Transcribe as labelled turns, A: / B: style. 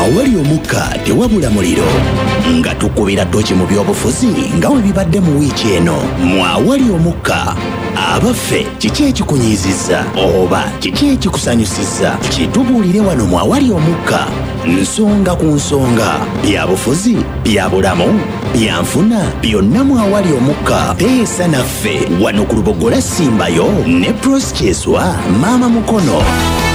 A: awali omukka tewabula muliro nga tukubira toki mu byobufuzi nga we bibadde mu wiiki eno. Awali omukka abaffe kiki ekikunyiizizza oba kiki ekikusanyusizza? Kitubuulire wano mu awali omukka. Nsonga ku nsonga, byabufuzi, byabulamu, byanfuna, byonna mu awali omukka. Teesa naffe wano ku Lubogola Simbayo ne Proskyeswa Maama Mukono.